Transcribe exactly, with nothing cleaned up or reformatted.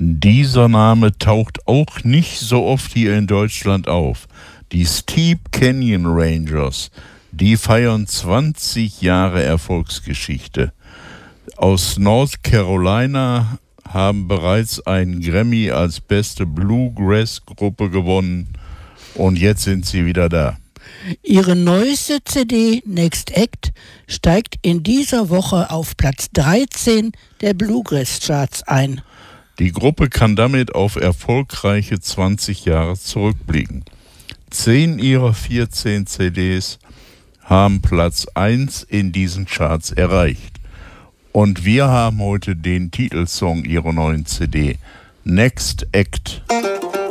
Dieser Name taucht auch nicht so oft hier in Deutschland auf. Die Steep Canyon Rangers, die feiern zwanzig Jahre Erfolgsgeschichte. Aus North Carolina haben bereits einen Grammy als beste Bluegrass-Gruppe gewonnen und jetzt sind sie wieder da. Ihre neueste C D Next Act steigt in dieser Woche auf Platz dreizehn der Bluegrass-Charts ein. Die Gruppe kann damit auf erfolgreiche zwanzig Jahre zurückblicken. Zehn ihrer vierzehn C Ds haben Platz eins in diesen Charts erreicht. Und wir haben heute den Titelsong ihrer neuen C D, Next Act.